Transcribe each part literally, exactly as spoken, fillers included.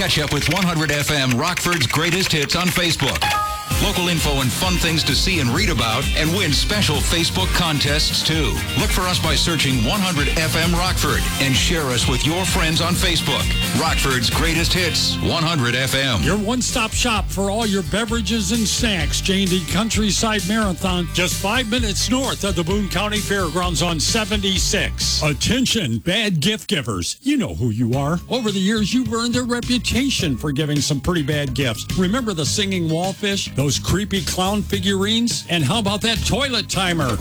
Catch up with one hundred F M Rockford's Greatest Hits on Facebook. Local info and fun things to see and read about, and win special Facebook contests, too. Look for us by searching one hundred F M Rockford and share us with your friends on Facebook. Rockford's Greatest Hits, one hundred F M. Your one-stop shop for all your beverages and snacks. J and D Countryside Marathon, just five minutes north of the Boone County Fairgrounds on seventy-six. Attention, bad gift givers. You know who you are. Over the years, you've earned a reputation for giving some pretty bad gifts. Remember the singing wallfish? Those creepy clown figurines? And how about that toilet timer?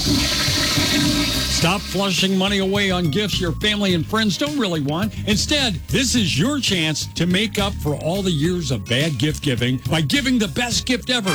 Stop flushing money away on gifts your family and friends don't really want. Instead, this is your chance to make up for all the years of bad gift giving by giving the best gift ever.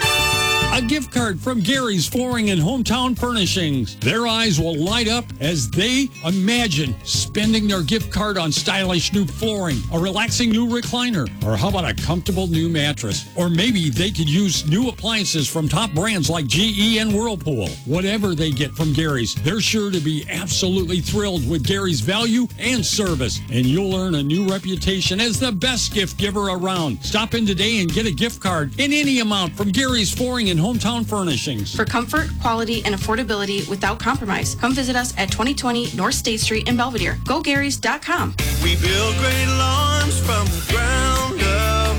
A gift card from Gary's Flooring and Hometown Furnishings. Their eyes will light up as they imagine spending their gift card on stylish new flooring, a relaxing new recliner, or how about a comfortable new mattress? Or maybe they could use new appliances from top brands like G E and Whirlpool. Whatever they get from Gary's, they're sure to be absolutely thrilled with Gary's value and service. And you'll earn a new reputation as the best gift giver around. Stop in today and get a gift card in any amount from Gary's Flooring and Hometown Furnishings. For comfort, quality, and affordability without compromise, come visit us at twenty twenty North State Street in Belvedere. Go Garys dot com. We build great lawns from the ground up.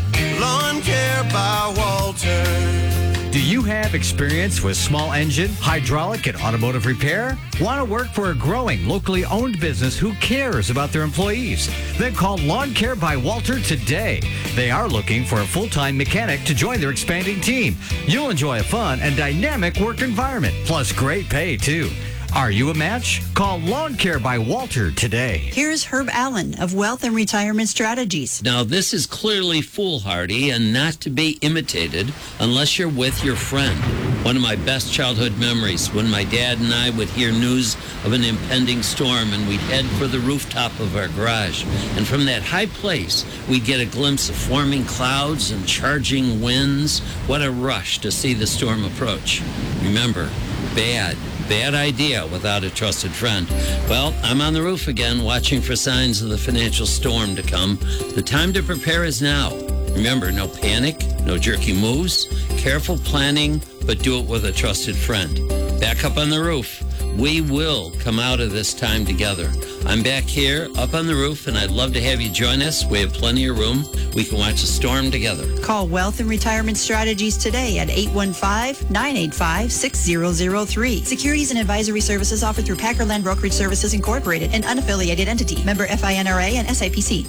Lawn Care by Walter. Do you have experience with small engine, hydraulic, and automotive repair? Want to work for a growing, locally owned business who cares about their employees? Then call Lawn Care by Walter today. They are looking for a full-time mechanic to join their expanding team. You'll enjoy a fun and dynamic work environment, plus great pay, too. Are you a match? Call Lawn Care by Walter today. Here's Herb Allen of Wealth and Retirement Strategies. Now, this is clearly foolhardy and not to be imitated unless you're with your friend. One of my best childhood memories when my dad and I would hear news of an impending storm and we'd head for the rooftop of our garage. And from that high place, we'd get a glimpse of forming clouds and charging winds. What a rush to see the storm approach. Remember, bad. Bad idea without a trusted friend. Well, I'm on the roof again, watching for signs of the financial storm to come. The time to prepare is now. Remember, no panic, no jerky moves, careful planning, but do it with a trusted friend. Back up on the roof. We will come out of this time together. I'm back here, up on the roof, and I'd love to have you join us. We have plenty of room. We can watch the storm together. Call Wealth and Retirement Strategies today at eight one five, nine eight five, six zero zero three. Securities and advisory services offered through Packer Land Brokerage Services Incorporated, an unaffiliated entity. Member F I N R A and S I P C.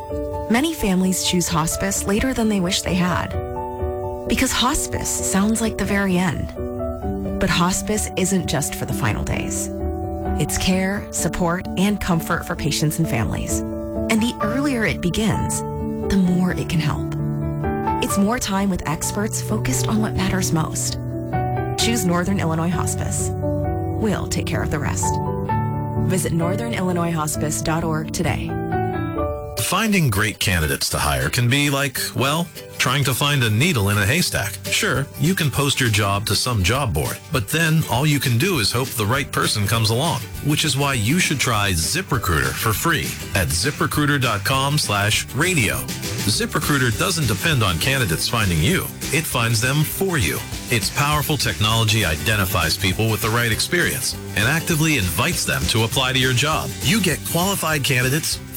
Many families choose hospice later than they wish they had. Because hospice sounds like the very end. But hospice isn't just for the final days. It's care, support, and comfort for patients and families. And the earlier it begins, the more it can help. It's more time with experts focused on what matters most. Choose Northern Illinois Hospice. We'll take care of the rest. Visit northern illinois hospice dot org today. Finding great candidates to hire can be like, well, trying to find a needle in a haystack. Sure, you can post your job to some job board, but then all you can do is hope the right person comes along, which is why you should try ZipRecruiter for free at ZipRecruiter.com slash radio. ZipRecruiter doesn't depend on candidates finding you. It finds them for you. Its powerful technology identifies people with the right experience and actively invites them to apply to your job. You get qualified candidates